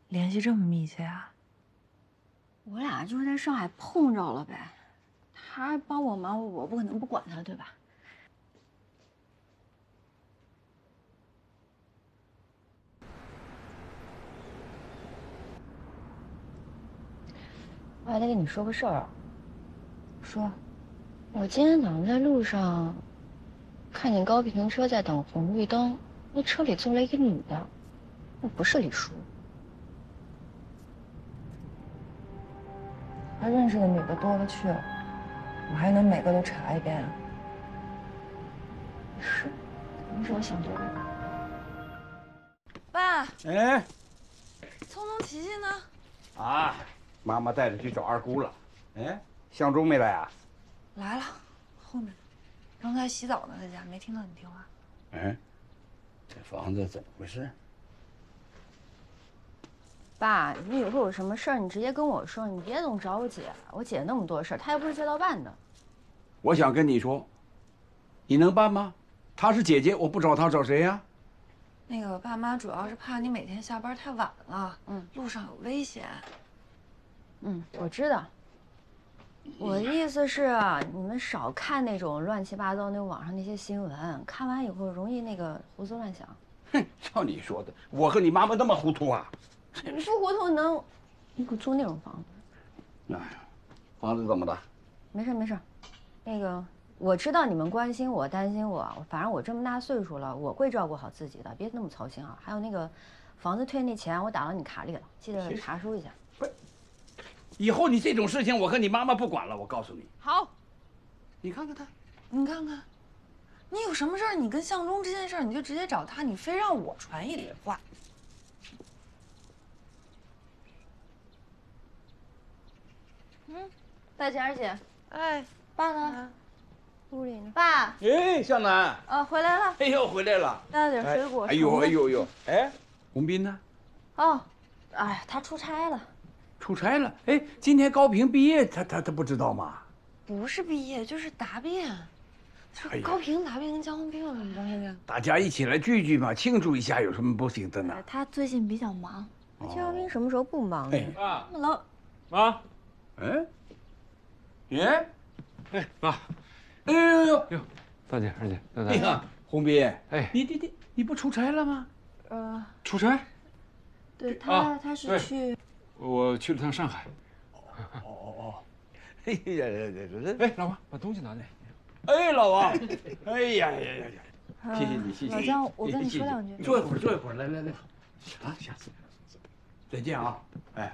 联系这么密切啊？ 我俩就是在上海碰着了呗，他帮我忙，我不可能不管他，对吧？我还得跟你说个事儿啊。说，我今天早上在路上看见高平车在等红绿灯，那车里坐了一个女的，那不是李叔。 他认识的女的多了去了，我还能每个都查一遍啊？ 是，肯定是我想多了。 爸， 哎， 聪聪、琪琪呢？ 啊，妈妈带着去找二姑了。哎，向忠没来啊？ 来了，后面。刚才洗澡呢，在家没听到你电话。 哎，这房子怎么回事？ 爸，你以后有什么事儿，你直接跟我说，你别总找我姐。我姐那么多事儿，她又不是街道办的。 我想跟你说，你能办吗？她是姐姐，我不找她找谁呀？ 那个爸妈主要是怕你每天下班太晚了，路上有危险。 我知道。我的意思是，你们少看那种乱七八糟那网上那些新闻，看完以后容易那个胡思乱想。 哼，照你说的，我和你妈妈那么糊涂啊？ 你不糊涂你不租那种房子？ 哎呀，房子怎么了？ 没事没事，那个我知道你们关心我、担心我，反正我这么大岁数了，我会照顾好自己的，别那么操心啊。还有那个房子退那钱，我打到你卡里了，记得查收一下。 以后你这种事情，我和你妈妈不管了。我告诉你。 好， 你看看他， 你看看，你有什么事儿，你跟向忠这件事儿，你就直接找他，你非让我传一堆话。 大佳姐， 哎， 爸呢？屋里呢。爸， 哎，向南， 回来了， 哎呦，回来了， 带了点水果。 哎呦哎呦呦，哎，洪斌呢？ 哦，哎，他出差了。 出差了。哎，今天高平毕业，他不知道吗？ 不是毕业就是答辩。 哎呀高平答辩跟江宏斌有什么关系啊？ 大家一起来聚聚嘛，庆祝一下，有什么不行的呢？ 他最近比较忙。 江斌什么时候不忙呢？ 爸， 老妈， 哎，耶， 哎，爸， 哎呦呦， 哟，大姐、二姐，大你看，洪斌， 哎， 你不出差了吗？ 出差？ 对他是对去。 我去了趟上海。 哦，哎呀呀， 哎，老王，把东西拿来。 哎，老王，哎呀呀呀呀，谢谢你，谢谢你。 老姜，我跟你说两句。 坐一会儿，坐一会儿，来来来，啊，下次，再见啊，哎。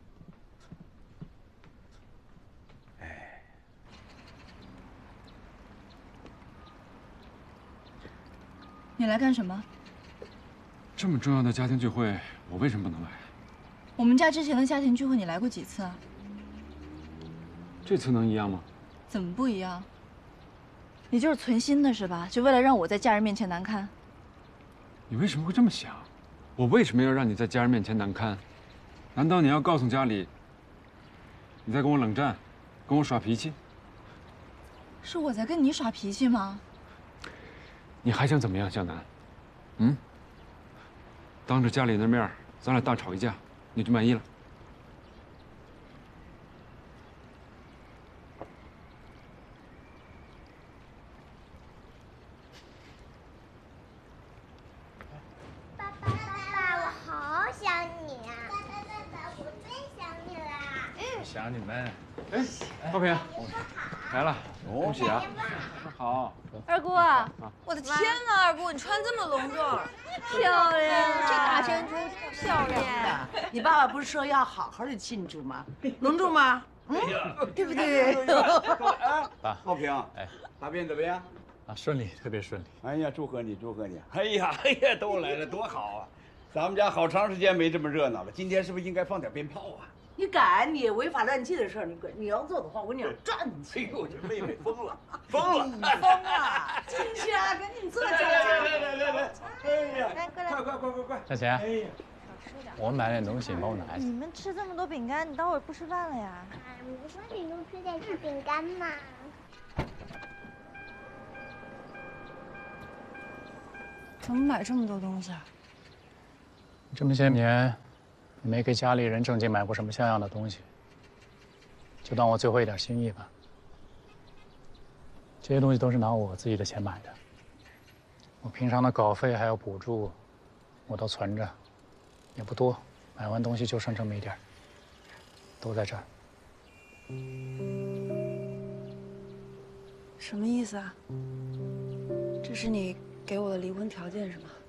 你来干什么？ 这么重要的家庭聚会，我为什么不能来？ 我们家之前的家庭聚会你来过几次啊？ 这次能一样吗？ 怎么不一样？你就是存心的是吧？就为了让我在家人面前难堪？ 你为什么会这么想？我为什么要让你在家人面前难堪？难道你要告诉家里，你在跟我冷战，跟我耍脾气？ 是我在跟你耍脾气吗？ 你还想怎么样，向南？嗯？当着家里人的面，咱俩大吵一架，你就满意了？ 爸爸，我好想你啊！爸，我最想你啦！ 想你们。哎，高平，来了，恭喜啊！好。 二姑啊，我的天哪，二姑你穿这么隆重，漂亮！ 这大珍珠漂亮。 你爸爸不是说要好好的庆祝吗？隆重吗？对不对？ 哎，高平，哎，答辩怎么样？ 啊，顺利，特别顺利。 哎呀，祝贺你，祝贺你！哎呀，都来了，多好啊！咱们家好长时间没这么热闹了，今天是不是应该放点鞭炮啊？ 你敢？你违法乱纪的事儿，你要做的话，我跟你讲，站起！ 哎呦，这妹妹疯了，疯了！ 你疯啊！进去啊，赶紧坐下来！哎呀， 来，过来， 快！ 向前， 哎呀， 我买点东西，你帮我拿一下。 你们吃这么多饼干，你待会儿不吃饭了呀？不是你都吃点吃饼干嘛？ 怎么买这么多东西啊？ 这么些年， 你没给家里人正经买过什么像样的东西，就当我最后一点心意吧。这些东西都是拿我自己的钱买的，我平常的稿费还有补助，我都存着，也不多，买完东西就剩这么一点儿，都在这儿。 什么意思啊？这是你给我的离婚条件是吗？